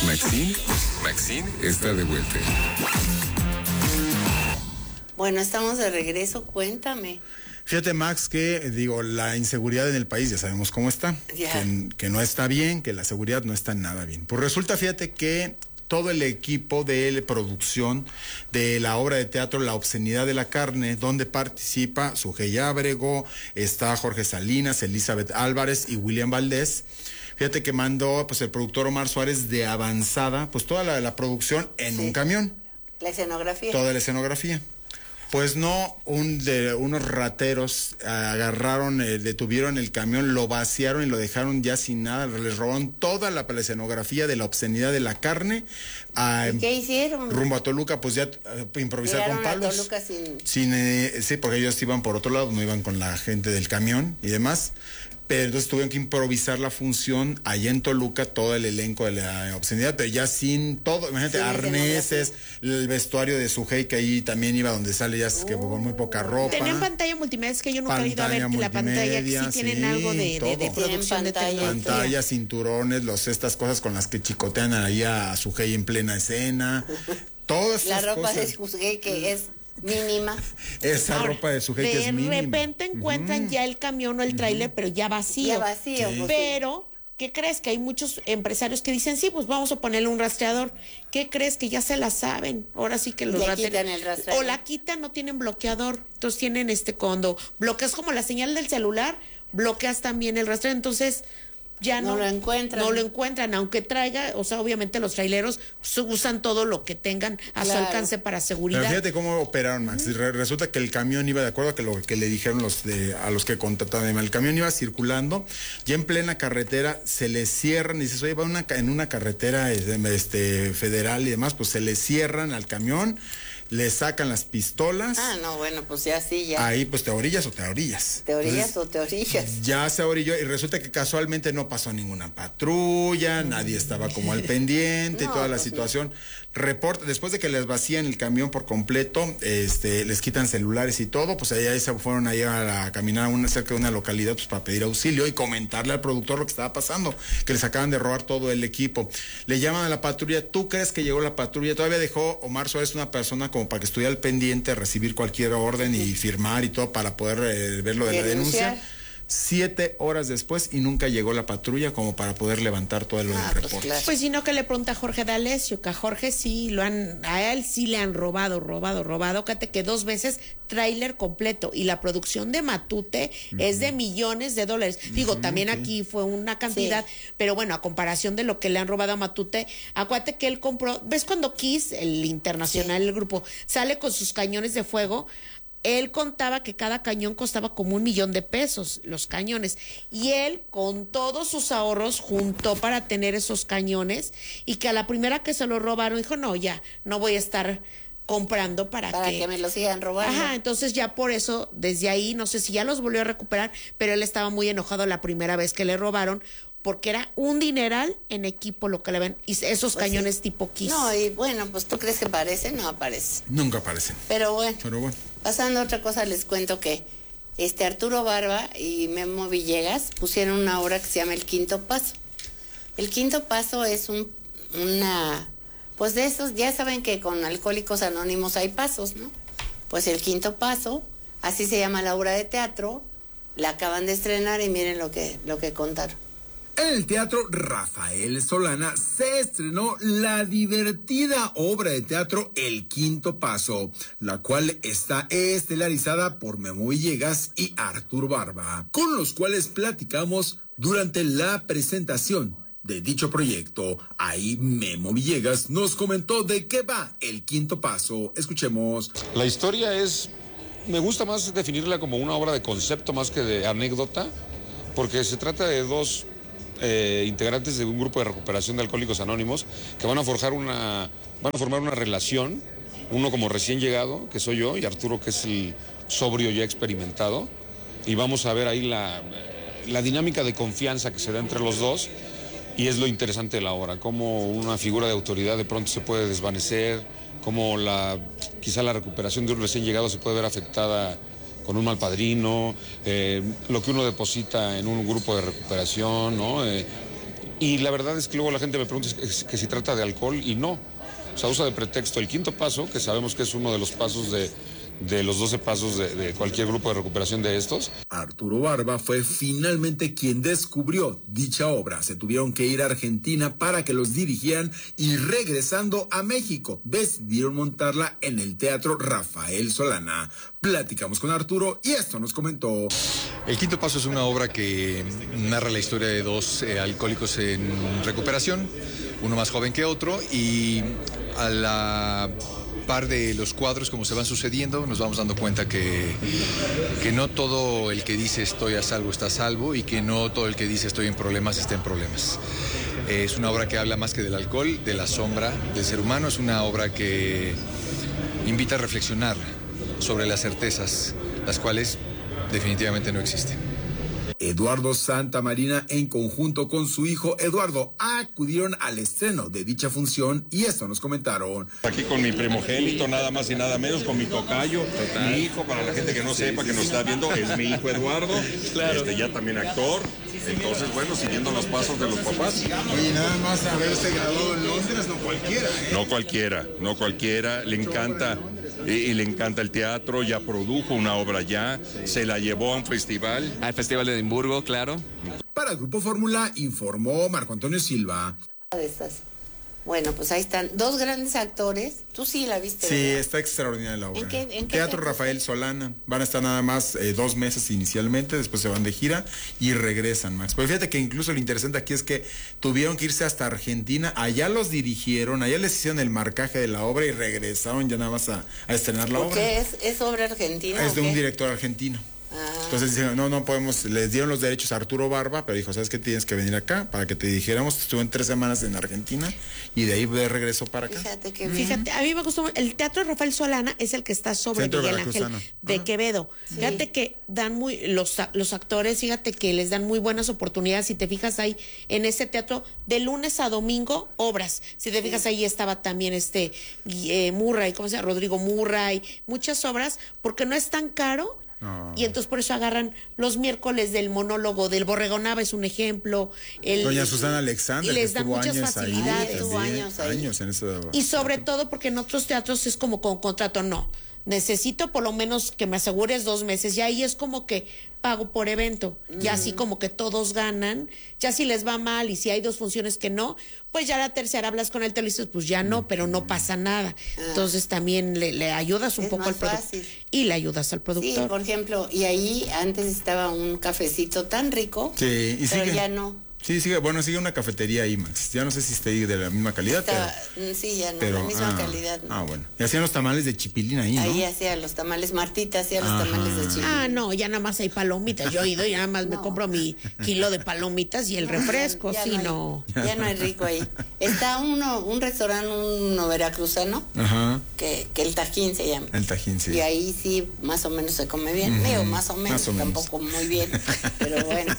Maxine está de vuelta. Bueno, estamos de regreso, cuéntame. Fíjate, Max, que la inseguridad en el país ya sabemos cómo está, que no está bien, que la seguridad no está nada bien. Pues resulta, fíjate que todo el equipo de producción de la obra de teatro La Obscenidad de la Carne, donde participa Sujei Ábrego, está Jorge Salinas, Elizabeth Álvarez y William Valdés. Fíjate que mandó pues el productor Omar Suárez de avanzada, pues toda la producción en un camión. La escenografía. Toda la escenografía. Pues no, unos rateros agarraron, detuvieron el camión, lo vaciaron y lo dejaron ya sin nada, les robaron toda la escenografía de La Obscenidad de la Carne. ¿Y qué hicieron? Rumbo a Toluca, pues ya improvisar con palos. A Toluca sí, porque ellos iban por otro lado, no iban con la gente del camión y demás. Pero entonces tuvieron que improvisar la función allá en Toluca, todo el elenco de La Obscenidad, pero ya sin todo, imagínate, sí, arneses, el vestuario de Sujei, que ahí también iba donde sale ya que con muy poca ropa. Tenían pantalla multimedia, es que yo nunca he ido a ver que la pantalla que sí tienen algo de producción de pantalla, cinturones, estas cosas con las que chicotean ahí a Sujei en plena escena. Todas la ropa cosas. de Sujei que es mínima. Esa ropa de Sujei que es mínima. De repente encuentran ya el camión o el tráiler, pero ya vacío. Ya vacío. Sí. Pero, ¿qué crees? Que hay muchos empresarios que dicen, sí, pues vamos a ponerle un rastreador. ¿Qué crees? Que ya se la saben. Ahora sí que los quitan el rastreador. O la quitan, no tienen bloqueador. Entonces tienen cuando bloqueas como la señal del celular, bloqueas también el rastreador. Entonces ya no lo encuentran. No lo encuentran, aunque traiga, o sea, obviamente los traileros usan todo lo que tengan a su alcance para seguridad. Pero fíjate cómo operaron, Max. Resulta que el camión iba, de acuerdo a lo que le dijeron a los que contrataron, el camión iba circulando, ya en plena carretera se le cierran, y dices, oye, va en una carretera federal y demás, pues se le cierran al camión, le sacan las pistolas. Ah, no, bueno, pues ya sí, ya. Ahí, pues te orillas o te orillas. Te orillas o te orillas. Ya se orilló y resulta que casualmente no pasó ninguna patrulla, nadie estaba como al pendiente y toda la situación. Reporte, después de que les vacían el camión por completo, les quitan celulares y todo, pues ahí se fueron a caminar cerca de una localidad pues para pedir auxilio y comentarle al productor lo que estaba pasando, que les acaban de robar todo el equipo. Le llaman a la patrulla, ¿tú crees que llegó la patrulla? Todavía dejó Omar Suárez una persona como para que estuviera al pendiente, recibir cualquier orden y firmar y todo para poder ver lo de la denuncia. 7 horas después y nunca llegó la patrulla como para poder levantar todo el reporte. Claro. Pues sino que le pregunta a Jorge D'Alessio, que a Jorge a él sí le han robado. Fíjate que 2 veces tráiler completo y la producción de Matute es de millones de dólares. Digo, también aquí fue una cantidad, pero bueno, a comparación de lo que le han robado a Matute, acuérdate que él compró, ¿ves cuando Kiss, el internacional, el grupo, sale con sus cañones de fuego? Él contaba que cada cañón costaba como $1,000,000, los cañones. Y él, con todos sus ahorros, juntó para tener esos cañones. Y que a la primera que se lo robaron, dijo, no, ya, no voy a estar comprando para que me lo sigan robando. Ajá, entonces ya por eso, desde ahí, no sé si ya los volvió a recuperar, pero él estaba muy enojado la primera vez que le robaron, porque era un dineral en equipo lo que le ven, y esos cañones tipo Kiss. No, y bueno, pues ¿tú crees que aparecen? No aparecen. Nunca aparecen. Pero bueno. Pasando a otra cosa, les cuento que Arturo Barba y Memo Villegas pusieron una obra que se llama El Quinto Paso. El Quinto Paso es pues de esos, ya saben que con Alcohólicos Anónimos hay pasos, ¿no? Pues El Quinto Paso, así se llama la obra de teatro, la acaban de estrenar y miren lo que contaron. En el Teatro Rafael Solana se estrenó la divertida obra de teatro El Quinto Paso, la cual está estelarizada por Memo Villegas y Artur Barba, con los cuales platicamos durante la presentación de dicho proyecto. Ahí Memo Villegas nos comentó de qué va El Quinto Paso. Escuchemos. La historia me gusta más definirla como una obra de concepto más que de anécdota, porque se trata de 2 integrantes de un grupo de recuperación de Alcohólicos Anónimos que van a formar una relación, uno como recién llegado, que soy yo, y Arturo, que es el sobrio ya experimentado, y vamos a ver ahí la dinámica de confianza que se da entre los dos, y es lo interesante de la obra, cómo una figura de autoridad de pronto se puede desvanecer, cómo quizá la recuperación de un recién llegado se puede ver afectada con un mal padrino, lo que uno deposita en un grupo de recuperación, ¿no? Y la verdad es que luego la gente me pregunta que si trata de alcohol y no. O sea, usa de pretexto el quinto paso, que sabemos que es uno de los pasos de los 12 pasos de cualquier grupo de recuperación de estos. Arturo Barba fue finalmente quien descubrió dicha obra. Se tuvieron que ir a Argentina para que los dirigieran y regresando a México decidieron montarla en el Teatro Rafael Solana. Platicamos con Arturo y esto nos comentó. El quinto paso es una obra que narra la historia de dos alcohólicos en recuperación, uno más joven que otro, y a la par de los cuadros como se van sucediendo nos vamos dando cuenta que no todo el que dice estoy a salvo está a salvo y que no todo el que dice estoy en problemas está en problemas. Es una obra que habla más que del alcohol, de la sombra del ser humano, es una obra que invita a reflexionar sobre las certezas, las cuales definitivamente no existen. Eduardo Santamarina, en conjunto con su hijo Eduardo, acudieron al estreno de dicha función y esto nos comentaron. Aquí con mi primogénito, nada más y nada menos, con mi tocayo, mi hijo, para la gente que no sepa, que nos está viendo, es mi hijo Eduardo, ya también actor. Entonces, bueno, siguiendo los pasos de los papás. Oye, nada más haberse graduado en Londres, No cualquiera, le encanta. Y le encanta el teatro, ya produjo una obra ya, se la llevó a un festival. Al Festival de Edimburgo, claro. Para el Grupo Fórmula informó Marco Antonio Silva. De estas. Bueno, pues ahí están dos grandes actores. Tú sí la viste, Sí, ¿verdad? está extraordinaria la obra. ¿En qué Teatro teatro Rafael Solana. Van a estar nada más 2 meses inicialmente, después se van de gira y regresan, Max. Pero fíjate que incluso lo interesante aquí es que tuvieron que irse hasta Argentina, allá los dirigieron, allá les hicieron el marcaje de la obra y regresaron ya nada más a estrenar la obra. ¿Por qué es obra argentina? Es de ¿o un qué? director argentino. Ah. Entonces dijeron, no podemos, les dieron los derechos a Arturo Barba, pero dijo, ¿sabes qué? Tienes que venir acá para que te dijéramos. Estuvo en 3 semanas en Argentina y de ahí regresó para acá. Fíjate que Fíjate, a mí me gustó. El Teatro Rafael Solana es el que está sobre Centro Miguel Ángel Veracruzano. de Quevedo. Fíjate que dan los actores, fíjate que les dan muy buenas oportunidades. Si te fijas ahí, en ese teatro, de lunes a domingo, obras. Si te fijas ahí estaba también Murray, ¿cómo se llama? Rodrigo Murray, muchas obras, porque no es tan caro. No. Y entonces por eso agarran los miércoles del monólogo del Borregonaba, es un ejemplo. Doña Susana Alexander, y les que dan estuvo muchas años facilidades. ahí, Estuvo también, años ahí. años en esa. Y sobre todo porque en otros teatros es como con contrato, no. Necesito por lo menos que me asegures 2 meses. Y ahí es como que pago por evento. Y así como que todos ganan. Ya si les va mal y si hay 2 funciones que no, pues ya la tercera hablas con él, te lo dices, pues ya no, pero no pasa nada. Entonces también le ayudas un Es poco más al productor. fácil. Y le ayudas al Sí, productor. por ejemplo, y ahí antes estaba un cafecito tan rico, Sí, y pero sigue. ya no. Sí, sigue una cafetería ahí, Max. Ya no sé si está ahí de la misma calidad, Sí, ya no, pero la misma calidad. ¿no? bueno. Y hacían los tamales de chipilín ahí, ¿no? Ahí hacía los tamales, Martita hacía los Ajá. tamales de chile. Ah, no, ya nada más hay palomitas. Yo he ido y nada más me compro mi kilo de palomitas y el refresco, Ya sí, hay- no. Ya no hay rico ahí. Está un restaurante, uno veracruzano, Ajá. que el Tajín se llama. El Tajín, sí. Y ahí sí, más o menos se come bien. Digo, más o menos, tampoco muy bien, pero bueno.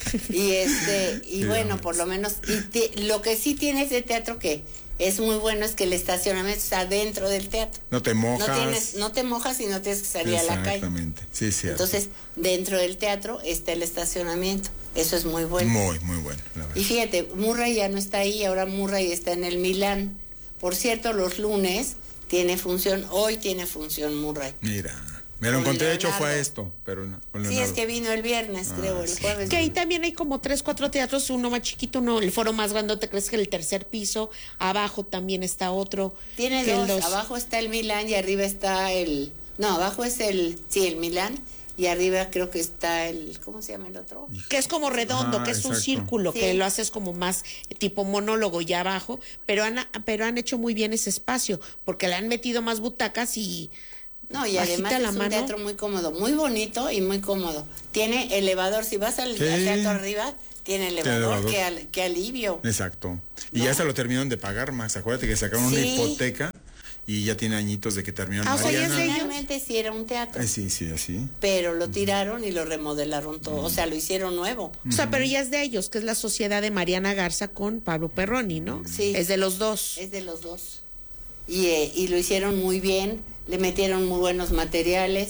Y bueno, por lo menos, lo que sí tiene ese teatro que es muy bueno es que el estacionamiento está dentro del teatro. No te mojas. No te mojas y no tienes que salir a la calle. Exactamente. Sí, sí. Entonces, dentro del teatro está el estacionamiento. Eso es muy bueno. Muy, muy bueno, la verdad. Y fíjate, Murray ya no está ahí, ahora Murray está en el Milán. Por cierto, los lunes hoy tiene función Murray. Mira, me lo Con encontré, de hecho fue Leonardo. esto, pero no, con Sí, Leonardo. es que vino el viernes, creo, el jueves. Que ahí también hay como 3, 4 teatros, uno más chiquito, uno, el foro más grande, ¿te crees que el tercer piso? Abajo también está otro. Tiene que dos, el abajo está el Milán y arriba está no, abajo es el Milán y arriba creo que está ¿cómo se llama el otro? que es como redondo, que es un exacto. círculo, Sí. que lo haces como más tipo monólogo y abajo, pero han hecho muy bien ese espacio, porque le han metido más butacas y No, y bajita además la es un mano. teatro muy cómodo, muy bonito y muy cómodo. Tiene elevador, si vas al Sí. teatro arriba, tiene elevador, elevador. qué alivio. Exacto. Y No. ya se lo terminaron de pagar, Max. Acuérdate que sacaron una Sí. hipoteca y ya tiene añitos de que terminaron. Ah, o sea, ya es Mariana. de ellos. Finalmente sí era un teatro, Sí, sí, así. pero lo tiraron y lo remodelaron todo, o sea, lo hicieron nuevo. O sea, pero ya es de ellos, que es la sociedad de Mariana Garza con Pablo Perroni, ¿no? Sí. Es de los dos. Es de los dos. Y lo hicieron muy bien, le metieron muy buenos materiales.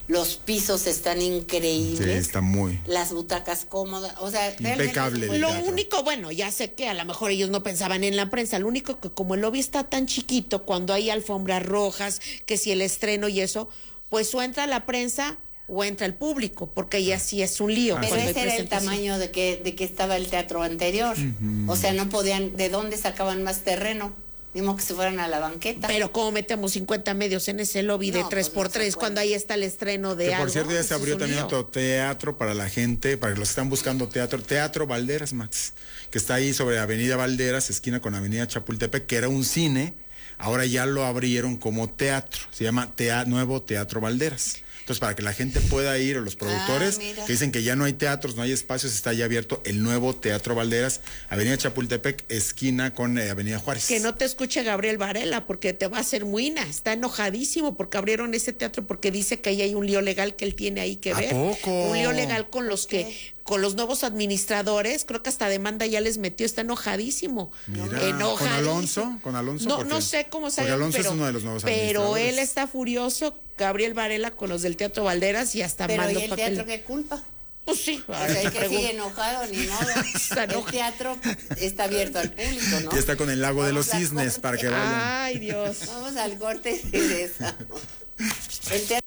los pisos están increíbles. Sí, está muy. Las butacas cómodas, o sea, impecable. Lo único, bueno, ya sé que a lo mejor ellos no pensaban en la prensa, lo único que como el lobby está tan chiquito, cuando hay alfombras rojas, que si el estreno y eso, pues o entra la prensa o entra el público, porque ya sí es un lío. Pero ese era el tamaño de que estaba el teatro anterior. O sea, no podían, ¿de dónde sacaban más terreno? Dimos que se fueran a la banqueta. Pero ¿cómo metemos 50 medios en ese lobby de 3x3 cuando ahí está el estreno de algo? Por cierto, ya se abrió también otro teatro para la gente, para los que están buscando teatro, Teatro Valderas, Max, que está ahí sobre Avenida Valderas, esquina con Avenida Chapultepec, que era un cine, ahora ya lo abrieron como teatro, se llama Nuevo Teatro Valderas. Entonces, para que la gente pueda ir, o los productores que dicen que ya no hay teatros, no hay espacios, está ya abierto el Nuevo Teatro Valderas, Avenida Chapultepec, esquina con Avenida Juárez. Que no te escuche Gabriel Varela, porque te va a hacer muina. Está enojadísimo porque abrieron ese teatro porque dice que ahí hay un lío legal que él tiene ahí que ver. ¿A poco? Un lío legal con los que... con los nuevos administradores, creo que hasta demanda ya les metió, está enojadísimo. Mira, enojadísimo. ¿Con Alonso? No sé cómo se Porque Alonso es uno de los nuevos administradores. Pero él está furioso, Gabriel Varela, con los del Teatro Valderas y hasta pero mandó ¿y el papel. teatro qué culpa? Pues sí. O sea, el que sigue enojado, ni modo. El teatro está abierto al público, ¿no? Y está con el Lago de los Cisnes, para que vayan. Ay, Dios. Vamos al corte y regresamos. El teatro